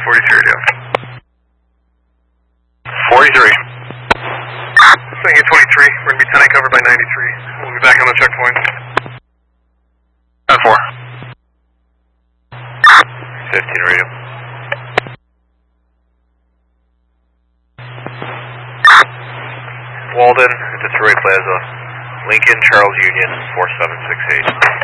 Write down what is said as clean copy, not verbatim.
43 radio. 43. Swing at 23, we're going to be 10 covered by 93. We'll be back on the checkpoint. 10-4. 15 radio. Walden, Detroit Plaza, Lincoln, Charles Union, 4768.